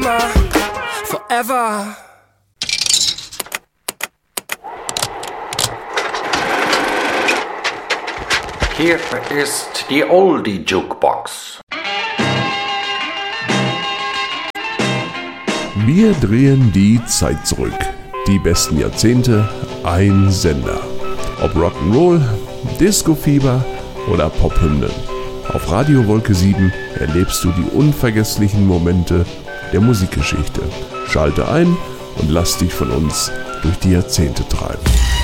forever, forever. Hier ist die Oldie Jukebox. Wir drehen die Zeit zurück. Die besten Jahrzehnte, ein Sender. Ob Rock'n'Roll, Disco-Fieber oder Pophymnen. Auf Radio Wolke 7 erlebst du die unvergesslichen Momente der Musikgeschichte. Schalte ein und lass dich von uns durch die Jahrzehnte treiben.